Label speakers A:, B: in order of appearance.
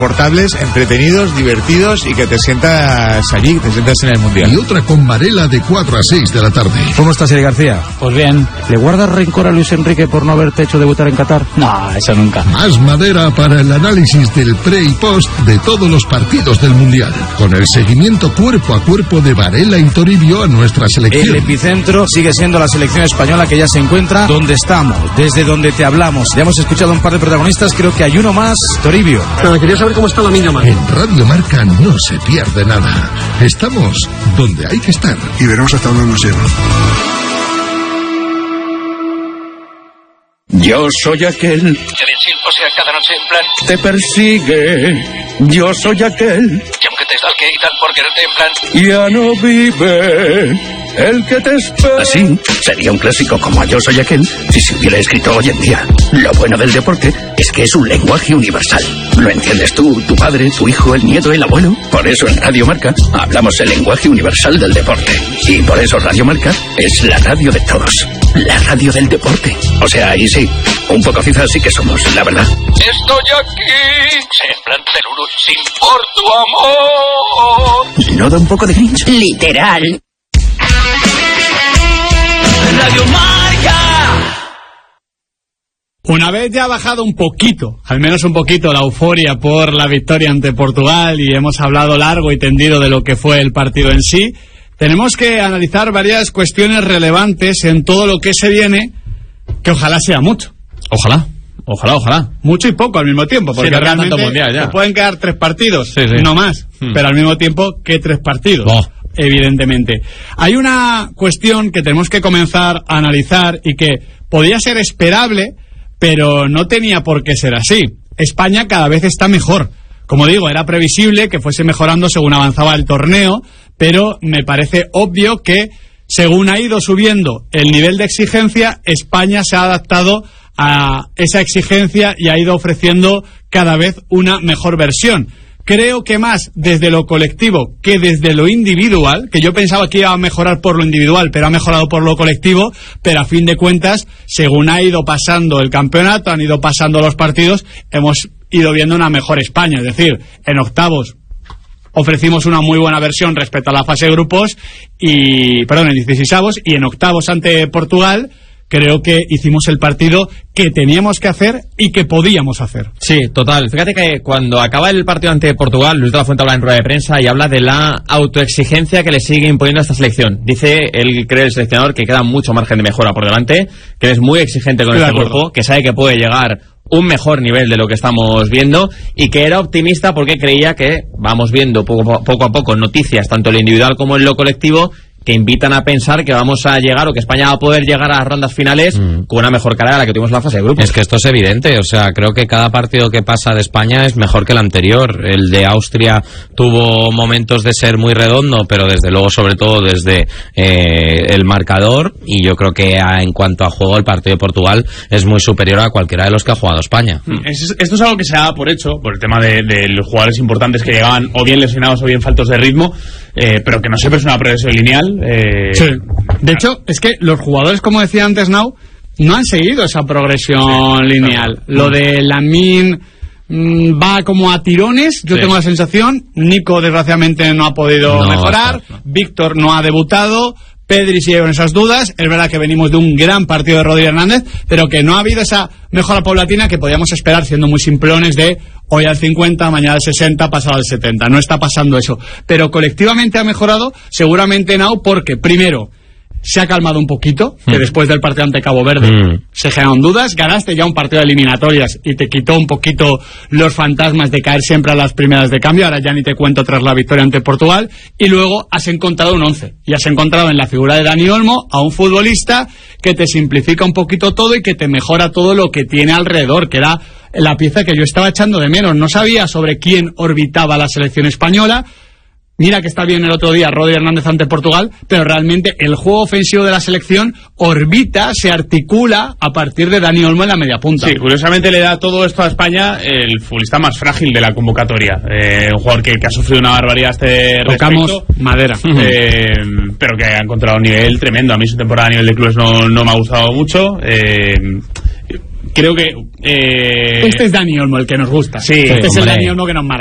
A: portables, entretenidos, divertidos y que te sientas allí, te sientas en el Mundial.
B: Y otra con Varela de 4 a 6 de la tarde.
C: ¿Cómo estás, Eli García?
D: Pues bien.
C: ¿Le guardas rencor a Luis Enrique por no haberte hecho debutar en Qatar?
D: No, eso nunca.
B: Más madera para el análisis del pre y post de todos los partidos del Mundial, con el seguimiento cuerpo a cuerpo de Varela y Toribio a nuestra selección.
C: El epicentro sigue siendo la selección española, que ya se encuentra donde estamos, desde donde te hablamos. Ya hemos escuchado un par de protagonistas, creo que hay uno más, Toribio.
E: Nada, quería saber cómo está la niña Mar.
B: En Radio Marca no se pierde nada. Estamos donde hay que estar.
F: Y veremos hasta dónde nos lleva.
G: Yo soy aquel
H: que decir, o sea, cada noche en plan
G: te persigue. Yo soy aquel
H: que aunque te stalke y tal por quererte en plan
G: ya no vive. El que te espera.
H: Así sería un clásico como Yo soy aquel si se hubiera escrito hoy en día. Lo bueno del deporte es que es un lenguaje universal. ¿Lo entiendes tú, tu padre, tu hijo, el nieto, el abuelo? Por eso en Radio Marca hablamos el lenguaje universal del deporte. Y por eso Radio Marca es la radio de todos. La radio del deporte. O sea, ahí sí, un poco fifas sí que somos, la verdad. Estoy aquí, semblante del Uru, sin por tu amor. ¿No da un poco de cringe?
I: Literal.
H: Radio Marca.
J: Una vez ya ha bajado un poquito, al menos un poquito, la euforia por la victoria ante Portugal y hemos hablado largo y tendido de lo que fue el partido en sí, tenemos que analizar varias cuestiones relevantes en todo lo que se viene, que ojalá sea mucho.
C: Ojalá.
J: Mucho y poco al mismo tiempo, porque
C: sí,
J: realmente se pueden quedar 3 partidos, no más, pero al mismo tiempo, ¿qué 3 partidos? Evidentemente. Hay una cuestión que tenemos que comenzar a analizar y que podía ser esperable, pero no tenía por qué ser así. España cada vez está mejor. Como digo, era previsible que fuese mejorando según avanzaba el torneo, pero me parece obvio que según ha ido subiendo el nivel de exigencia, España se ha adaptado a esa exigencia y ha ido ofreciendo cada vez una mejor versión. Creo que más desde lo colectivo que desde lo individual, que yo pensaba que iba a mejorar por lo individual, pero ha mejorado por lo colectivo, pero a fin de cuentas, según ha ido pasando el campeonato, han ido pasando los partidos, hemos ido viendo una mejor España. Es decir, en octavos ofrecimos una muy buena versión respecto a la fase de grupos, en 16avos, y en octavos ante Portugal, creo que hicimos el partido que teníamos que hacer y que podíamos hacer.
C: Sí, total. Fíjate que cuando acaba el partido ante Portugal, Luis de la Fuente habla en rueda de prensa y habla de la autoexigencia que le sigue imponiendo a esta selección. Dice, él cree, el seleccionador, que queda mucho margen de mejora por delante, que es muy exigente con este grupo, que sabe que puede llegar un mejor nivel de lo que estamos viendo y que era optimista porque creía que vamos viendo poco a poco noticias, tanto en lo individual como en lo colectivo, que invitan a pensar que vamos a llegar o que España va a poder llegar a las rondas finales con una mejor cara a la que tuvimos en la fase de grupos.
K: Es que esto es evidente, o sea, creo que cada partido que pasa de España es mejor que el anterior. El de Austria tuvo momentos de ser muy redondo, pero desde luego, sobre todo desde el marcador, y yo creo que en cuanto a juego el partido de Portugal es muy superior a cualquiera de los que ha jugado España.
L: Esto es algo que se da por hecho, por el tema de los jugadores importantes que llegaban o bien lesionados o bien faltos de ritmo, pero que no siempre es una progresión lineal.
J: Sí. De hecho, es que los jugadores, como decía antes Nau, no han seguido esa progresión lineal. Lo de Lamine va como a tirones, yo tengo la sensación. Nico, desgraciadamente, no ha podido mejorar. Víctor no ha debutado. Pedri sigue con esas dudas. Es verdad que venimos de un gran partido de Rodri Hernández, pero que no ha habido esa mejora paulatina que podíamos esperar, siendo muy simplones, de hoy al 50, mañana al 60, pasado al 70. No está pasando eso. Pero colectivamente ha mejorado, seguramente Nau, porque primero se ha calmado un poquito, que después del partido ante Cabo Verde se generaron dudas. Ganaste ya un partido de eliminatorias y te quitó un poquito los fantasmas de caer siempre a las primeras de cambio. Ahora ya ni te cuento tras la victoria ante Portugal. Y luego has encontrado un 11 y has encontrado en la figura de Dani Olmo a un futbolista que te simplifica un poquito todo y que te mejora todo lo que tiene alrededor, que era la pieza que yo estaba echando de menos. No sabía sobre quién orbitaba la selección española. Mira que está bien el otro día Rodri Hernández ante Portugal, pero realmente el juego ofensivo de la selección orbita, se articula a partir de Dani Olmo en la media punta.
L: Sí, curiosamente le da todo esto a España el futbolista más frágil de la convocatoria. Un jugador que ha sufrido una barbaridad a este
J: Tocamos
L: respecto.
J: madera.
L: Pero que ha encontrado un nivel tremendo. A mí su temporada a nivel de clubes no me ha gustado mucho. creo que...
J: Este es Dani Olmo, el que nos gusta.
L: Sí,
J: este es el
K: hombre.
J: Dani Olmo que nos marca.